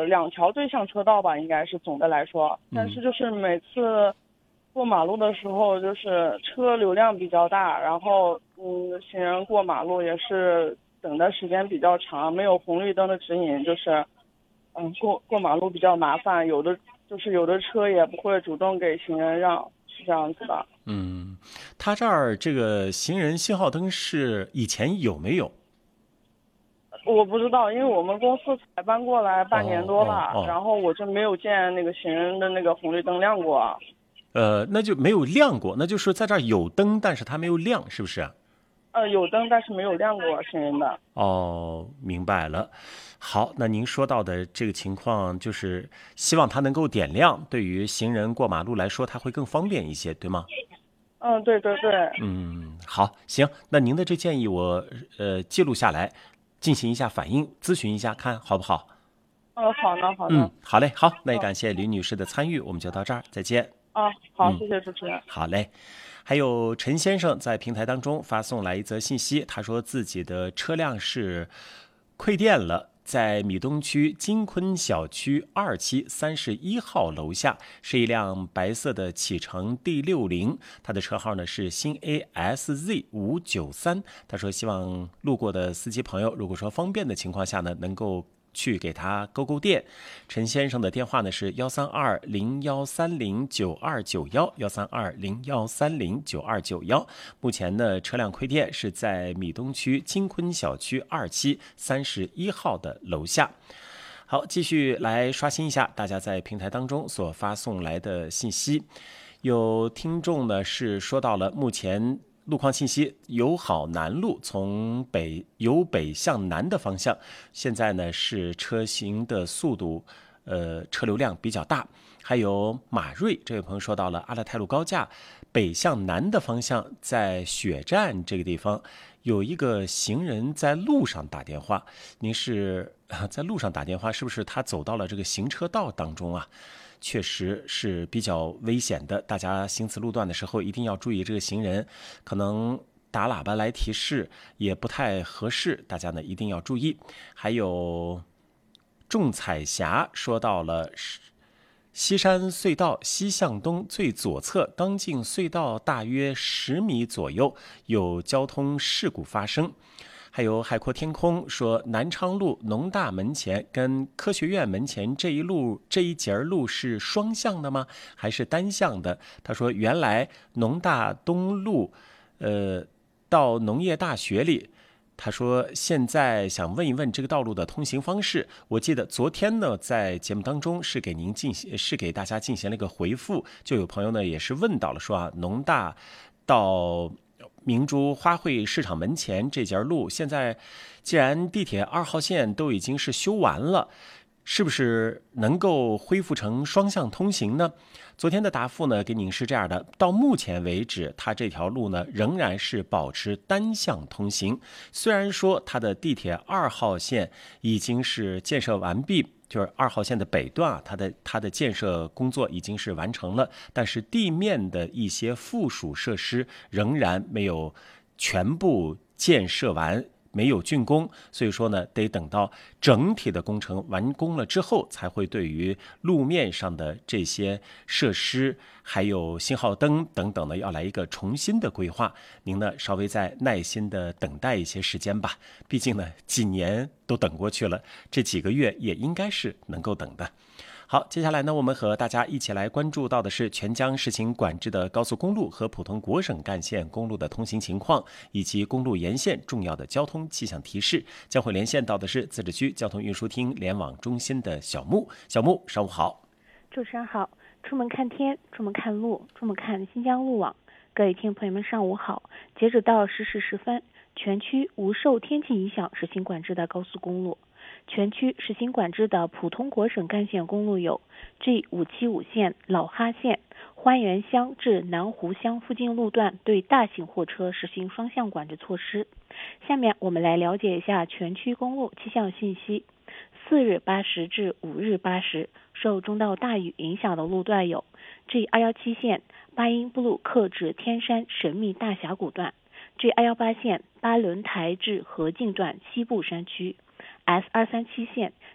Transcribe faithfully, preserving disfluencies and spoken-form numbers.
是两条对向车道吧，应该是总的来说，但是就是每次过马路的时候，就是车流量比较大，然后嗯，行人过马路也是等的时间比较长，没有红绿灯的指引，就是嗯过过马路比较麻烦，有的就是有的车也不会主动给行人让，是这样子的。 嗯，他这儿这个行人信号灯是以前有没有？ 我不知道，因为我们公司才搬过来半年哦多了， 哦哦， 然后我就没有见那个行人的那个红绿灯亮过。 呃，那就没有亮过，那就是在这儿有灯，但是它没有亮，是不是？ 呃，有灯，但是没有亮过行人的。 哦，明白了。好，那您说到的这个情况，就是希望它能够点亮，对于行人过马路来说，它会更方便一些，对吗？ 嗯，对对对。 嗯，好，行，那您的这建议我呃记录下来，进行一下反映，咨询一下，看好不好？ 嗯，好的好嗯， 的。 好嘞，好，那也嗯。 感谢李女士的参与，我们就到这儿，再见。 啊，好， 嗯， 谢谢主持人。 好嘞。还有陈先生在平台当中发送来一则信息，他说自己的车辆是馈电了，在米东区金昆小区二期三十一号楼下，是一辆白色的启程 D 六零，他的车号呢是新 A S Z 五九三。他说希望路过的司机朋友，如果说方便的情况下呢，能够去给他勾勾电。陈先生的电话呢是幺三二零幺三零九二九幺幺三二零幺三零九二九幺。目前呢，车辆馈电是在米东区金昆小区二期三十一号的楼下。好，继续来刷新一下大家在平台当中所发送来的信息。有听众呢是说到了目前路况信息，友好南路从北由北向南的方向，现在呢是车行的速度，呃，车流量比较大。还有马瑞这位朋友说到了阿勒泰路高架北向南的方向，在雪站这个地方有一个行人在路上打电话，您是在路上打电话，是不是他走到了这个行车道当中啊？确实是比较危险的，大家行此路段的时候一定要注意，这个行人可能打喇叭来提示也不太合适，大家呢一定要注意。还有仲彩霞说到了西山隧道西向东最左侧，刚进隧道大约十米左右有交通事故发生。还有海阔天空说，南昌路农大门前跟科学院门前这一路这一节路是双向的吗？还是单向的？他说，原来农大东路，呃，到农业大学里。他说：“现在想问一问这个道路的通行方式。我记得昨天呢，在节目当中是给您进行，是给大家进行了一个回复。就有朋友呢也是问到了，说啊，农大到明珠花卉市场门前这节路，现在既然地铁二号线都已经是修完了，是不是能够恢复成双向通行呢？”昨天的答复呢，给您是这样的：到目前为止，它这条路呢仍然是保持单向通行。虽然说它的地铁二号线已经是建设完毕，就是二号线的北段啊，它的它的建设工作已经是完成了，但是地面的一些附属设施仍然没有全部建设完。没有竣工，所以说呢，得等到整体的工程完工了之后，才会对于路面上的这些设施，还有信号灯等等呢，要来一个重新的规划。您呢，稍微再耐心的等待一些时间吧，毕竟呢，几年都等过去了，这几个月也应该是能够等的。好，接下来呢，我们和大家一起来关注到的是全疆实行管制的高速公路和普通国省干线公路的通行情况，以及公路沿线重要的交通气象提示。将会连线到的是自治区交通运输厅联网中心的小木。小木，上午好。 主持人好。出门看天，出门看路，出门看新疆路网。各位听众朋友们，上午好。截止到十时十分，全区无受天气影响实行管制的高速公路。全区实行管制的普通国省干线公路有 G 五七五线老哈线欢源乡至南湖乡附近路段对大型货车实行双向管制措施。下面我们来了解一下全区公路气象信息。四日八时至五日八时，受中到大雨影响的路段有 G 二一七线巴音布鲁克至天山神秘大峡谷段， G 二一八线巴仑台至河静段西部山区， S 二三七线